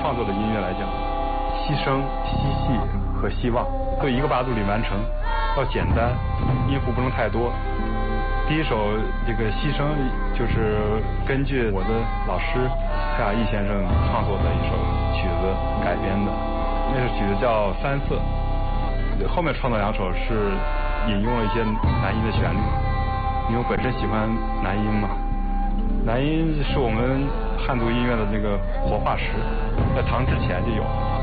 创作的音乐来讲，吸声、吸气和希望都一个八度里完成，要简单，音符不能太多。第一首这个吸声就是根据我的老师蔡雅艺先生创作的一首曲子改编的，那首曲子叫《三色》。后面创作2首是引用了一些南音的旋律，因为我本身喜欢南音嘛。南音是我们汉族音乐的那个活化石，在唐之前就有。